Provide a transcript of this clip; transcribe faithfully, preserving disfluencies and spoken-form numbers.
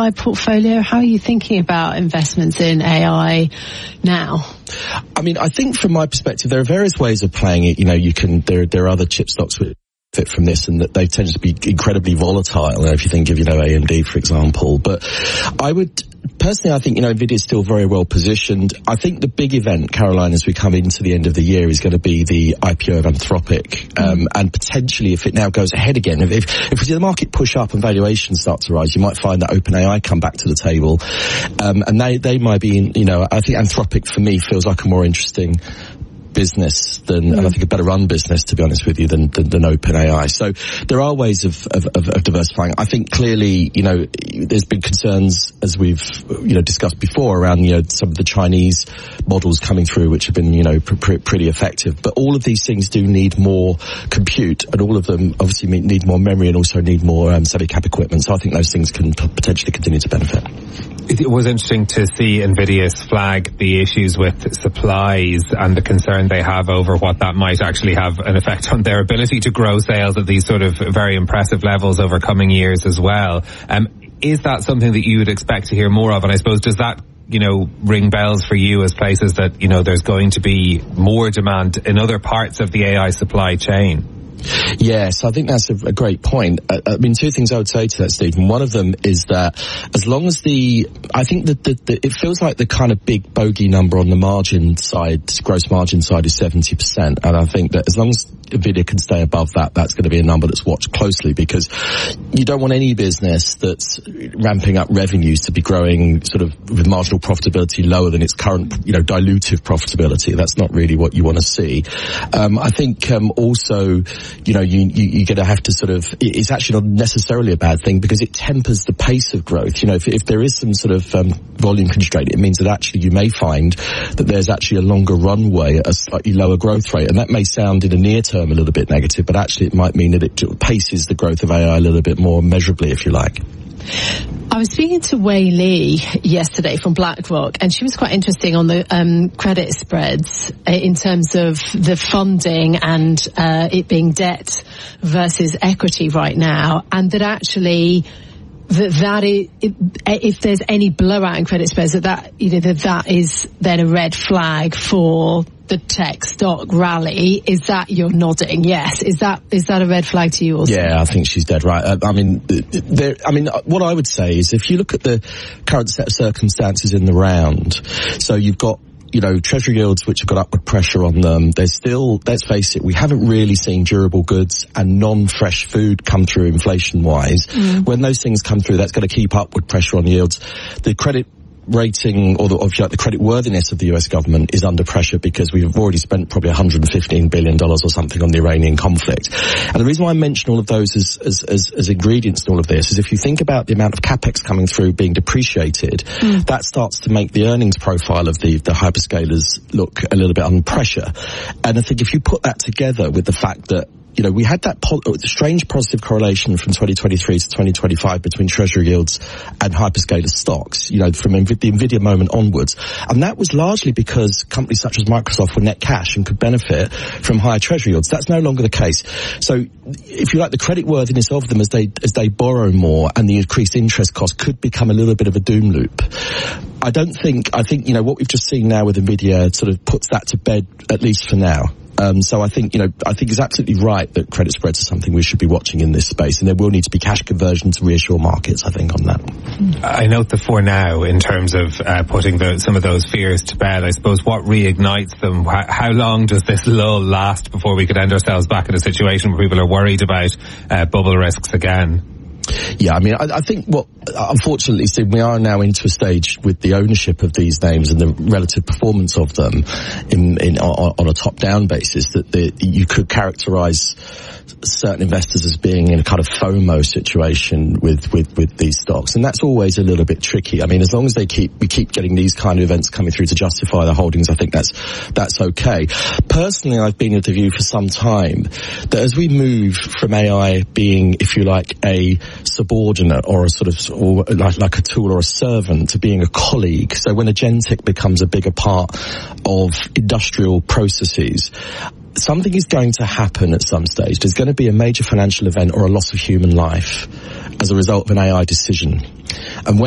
I portfolio? How are you thinking about investments in A I now? I mean, I think from my perspective, there are various ways of playing it. You know, you can, there, there are other chip stocks which fit from this, and that they tend to be incredibly volatile. You know, if you think of, you know, A M D, for example. But I would, personally, I think, you know, Nvidia is still very well positioned. I think the big event, Caroline, as we come into the end of the year, is going to be the I P O of Anthropic. Um, mm. And potentially, if it now goes ahead again, if, if, if we see the market push up and valuations start to rise, you might find that OpenAI come back to the table. Um, and they, they might be, in, you know, I think Anthropic for me feels like a more interesting business than, mm. and I think a better run business, to be honest with you, than, than, than OpenAI. So there are ways of, of, of, of diversifying. I think clearly, you know, there's been concerns, as we've, you know, discussed before, around, you know, some of the Chinese models coming through, which have been, you know, pr- pr- pretty effective. But all of these things do need more compute, and all of them obviously need more memory and also need more um, semi-cap equipment. So I think those things can p- potentially continue to benefit. It was interesting to see Nvidia's flag the issues with supplies and the concern they have over what that might actually have an effect on their ability to grow sales at these sort of very impressive levels over coming years as well. Um, is that something that you would expect to hear more of? And I suppose, does that, you know, ring bells for you as places that, you know, there's going to be more demand in other parts of the A I supply chain? Yes, I think that's a, a great point. I, I mean, two things I would say to that, Stephen. One of them is that as long as the, I think that the, the, it feels like the kind of big bogey number on the margin side, gross margin side, is seventy percent. And I think that as long as Nvidia can stay above that, that's going to be a number that's watched closely, because you don't want any business that's ramping up revenues to be growing sort of with marginal profitability lower than its current, you know, dilutive profitability. That's not really what you want to see. Um, I think um, also, you know, you, you, you're going to have to sort of, it's actually not necessarily a bad thing, because it tempers the pace of growth. You know, if, if there is some sort of um, volume constraint, it means that actually you may find that there's actually a longer runway at a slightly lower growth rate. And that may sound in the near term a little bit negative, but actually it might mean that it paces the growth of A I a little bit more measurably, if you like. I was speaking to Wei Li yesterday from BlackRock, and she was quite interesting on the um, credit spreads in terms of the funding and uh, it being debt versus equity right now, and that actually that that is, if there's any blowout in credit spreads, that that, you know, that that is then a red flag for the tech stock rally. Is that, you're nodding? Yes. Is that is that a red flag to you also? Yeah, I think she's dead right. I, I mean, there. I mean, what I would say is, if you look at the current set of circumstances in the round, so you've got, you know, treasury yields which have got upward pressure on them. There's still, let's face it, we haven't really seen durable goods and non-fresh food come through inflation-wise. Mm. When those things come through, that's going to keep upward pressure on yields. The credit rating, or the, or if you like, the credit worthiness of the U S government is under pressure, because we've already spent probably one hundred fifteen billion dollars or something on the Iranian conflict. And the reason why I mention all of those as, as, as, as ingredients in all of this is, if you think about the amount of capex coming through being depreciated, mm. that starts to make the earnings profile of the, the hyperscalers look a little bit under pressure. And I think if you put that together with the fact that, you know, we had that po- strange positive correlation from twenty twenty-three to twenty twenty-five between treasury yields and hyperscaler stocks, you know, from Nv- the Nvidia moment onwards. And that was largely because companies such as Microsoft were net cash and could benefit from higher treasury yields. That's no longer the case. So if you like, the credit worthiness of them as they, as they borrow more and the increased interest cost could become a little bit of a doom loop. I don't think, I think, you know, what we've just seen now with Nvidia sort of puts that to bed, at least for now. Um, so I think, you know, I think it's absolutely right that credit spreads are something we should be watching in this space, and there will need to be cash conversion to reassure markets, I think, on that. I note the for now in terms of uh, putting the, some of those fears to bed. I suppose what reignites them, how, how long does this lull last before we could end ourselves back in a situation where people are worried about uh, bubble risks again? Yeah, I mean, I, I think what, unfortunately, Steve, we are now into a stage with the ownership of these names and the relative performance of them in, in on, on a top-down basis, that the, you could characterize certain investors as being in a kind of FOMO situation with, with, with these stocks. And that's always a little bit tricky. I mean, as long as they keep, we keep getting these kind of events coming through to justify their holdings, I think that's, that's okay. Personally, I've been of the view for some time that as we move from A I being, if you like, a subordinate or a sort of, or like, like a tool or a servant, to being a colleague. So when agentic becomes a bigger part of industrial processes, something is going to happen at some stage. There's going to be a major financial event or a loss of human life as a result of an A I decision. And when